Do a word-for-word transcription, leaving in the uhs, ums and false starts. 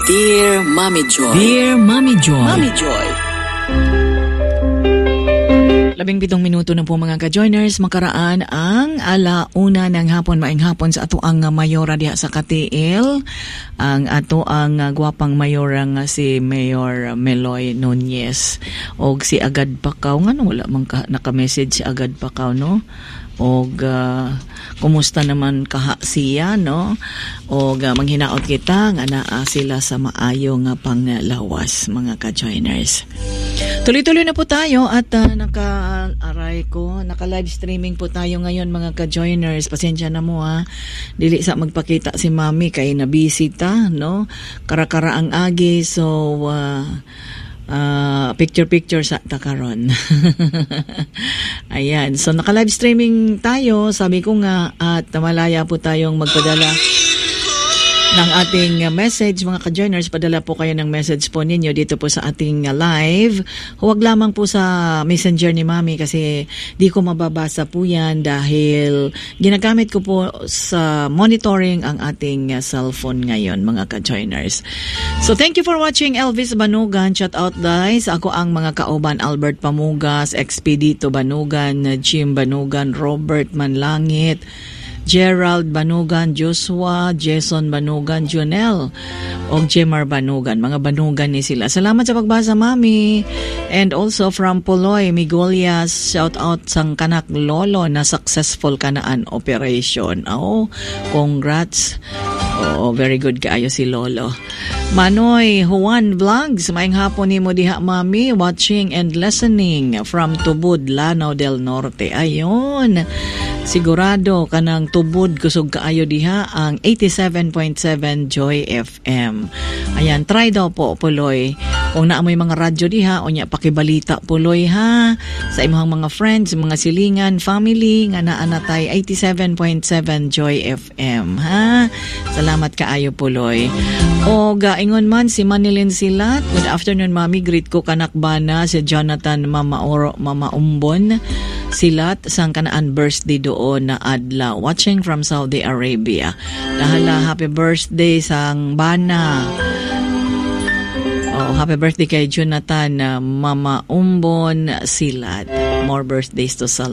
Dear Mommy Joy. Dear Mommy Joy. Mommy Joy. Labing pitong minuto na po mga ka-joiners, makaraan ang alauna ng hapon, maing hapon sa ato ang mayora diha sa K T L. Ang ato ang uh, gwapang mayora nga si Mayor Meloy Nunez. O si Agad Pakaw, nga no, wala man ka, naka-message si Agad Pakaw, no? O uh, kumusta naman kaha siya, no? O uh, manghinaot kita nga naa sila sa maayo nga panglawas mga ka-joiners. Tuloy-tuloy na po tayo at uh, naka-aray ko, naka-live streaming po tayo ngayon mga ka-joiners. Pasensya na mo ha, dili sa magpakita si Mami kay na-busy ta, no? Kara-kara ang agi, so uh, uh, picture-picture sa takaron. Ayan, so naka-live streaming tayo, sabi ko nga, at malaya po tayong magpadala ng ating message, mga ka-joiners. Padala po kayo ng message po ninyo dito po sa ating live. Huwag lamang po sa messenger ni Mami kasi di ko mababasa po yan dahil ginagamit ko po sa monitoring ang ating cellphone ngayon, mga ka-joiners. So thank you for watching Elvis Banugan. Shout out guys. Ako ang mga kauban, Albert Pamugas, Expedito Banugan, Jim Banugan, Robert Manlangit, Gerald Banugan, Joshua, Jason Banugan, Jonel, o Jemar Banugan. Mga Banugan ni sila. Salamat sa pagbasa, Mami. And also from Puloy, Migolias, shout out sang kanak lolo na successful kanaan operation. Oh, congrats. Oh, very good kaayo si Lolo. Manoy Juan Vlogs, maing hapon ni mo diha Mami, watching and listening from Tubud, Lanao del Norte. Ayon. Sigurado kanang tubod kusog kaayo diha ang eighty-seven point seven Joy F M. Ayan, try daw po Puloy. Kung naamoy mga radyo diha, o nya pakibalita Puloy ha sa imong mga friends, mga silingan, family nga naa natay eighty-seven point seven Joy F M ha. Salamat kaayo Puloy. O gaingon man si Manilin Silat. Good afternoon Mami, greet ko kanakbana si Jonathan Mama Oro, Mama Umbon Silat sang kanaan birthday doon na adlaw, watching from Saudi Arabia. Dahala happy birthday sang bana. Oh, happy birthday kay Jonathan uh, Mama Umbon Silat. More birthdays to celebrate.